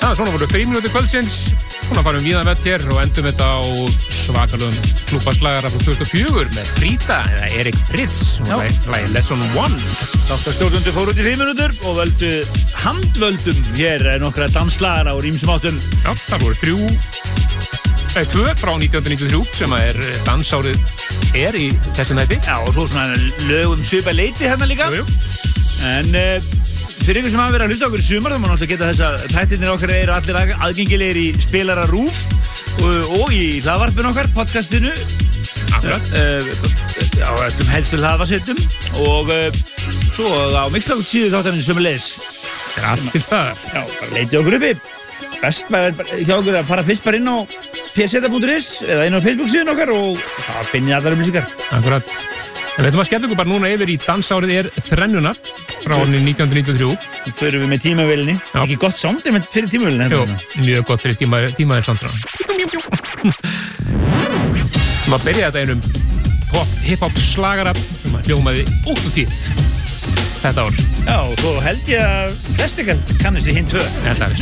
Svona voru 5 mínútur kvöldsins. Svona farum víðan vett hér og endum þetta á svakalugum klúbbaslagara frá 2004 með Frida eða Erik Pritz og lagi Lesson 1. Þáttastjórnundur fóru út í 5 mínútur og handvöldum hér nokkra danslagara úr ýmsum áttum. Já, það voru 2 frá 1993 sem dansárið í þessum þætti. Já, og svo svona lögum svipa leiti hérna líka. Jú. En fyrir ykkur sem hafa verið að hlusta okkur í sumar þá má náttúrulega geta þess að þættirnir okkar eru allir aðgengilegir í spilara RÚV og í hlaðvarpinu okkar, podcastinu. Akkurat. Á öllum helstu hlaðvarsettum og svo á Mixcloud síðu þáttarins sömuleiðis. Það allt til staðar. Já, bara leitið okkur uppi. Best væri hjá okkur að fara fyrst bara inn á pseta.is eða inn á Facebook síðan okkar og það finnir allar upplýsingar. Akkurat. En við ætlum að skella okkur bara núna yfir í dansárið þrennunar frá árinu 1993. Þá förum við með tímavélinni. Ekki gott sound fyrir tímavélinni. Jú, mjög gott fyrir tímavél soundra. Við að byrja þetta einum hip-hop slagara sem hljómaði út og tíð þetta ár. Já, og svo held ég að flest ykkar kannast við hinn 2. Þetta